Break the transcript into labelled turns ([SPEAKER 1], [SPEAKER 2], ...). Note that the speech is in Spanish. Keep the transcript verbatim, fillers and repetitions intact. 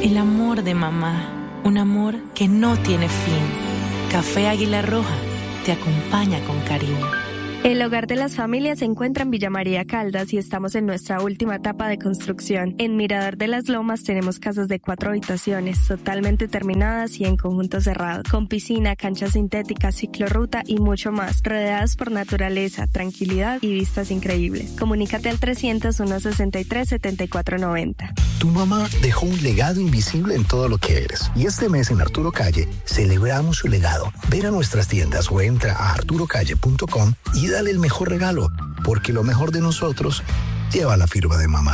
[SPEAKER 1] El amor de mamá, un amor que no tiene fin. Café Águila Roja te acompaña con cariño.
[SPEAKER 2] El hogar de las familias se encuentra en Villa María Caldas y estamos en nuestra última etapa de construcción. En Mirador de las Lomas tenemos casas de cuatro habitaciones, totalmente terminadas y en conjunto cerrado, con piscina, cancha sintética, ciclorruta y mucho más, rodeadas por naturaleza, tranquilidad y vistas increíbles. Comunícate al trescientos, ciento sesenta y tres, setenta y cuatro noventa.
[SPEAKER 3] Tu mamá dejó un legado invisible en todo lo que eres. Y este mes en Arturo Calle celebramos su legado. Ven a nuestras tiendas o entra a arturo calle punto com y dale el mejor regalo, porque lo mejor de nosotros lleva la firma de mamá.